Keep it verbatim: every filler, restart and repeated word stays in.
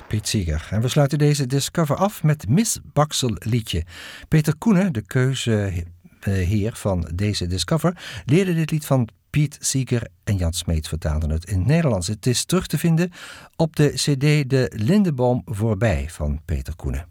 Piet Seeger. En we sluiten deze Discover af met Miss Baksel liedje. Peter Koenen, de keuzeheer van deze Discover, leerde dit lied van Piet Seeger en Jan Smeets vertaalden het in het Nederlands. Het is terug te vinden op de cd De Lindeboom Voorbij van Peter Koenen.